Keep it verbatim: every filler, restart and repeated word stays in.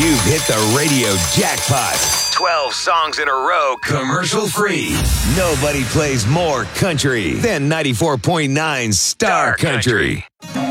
You've hit the radio jackpot. twelve songs in a row, commercial free. Nobody plays more country than ninety-four point nine Star Country.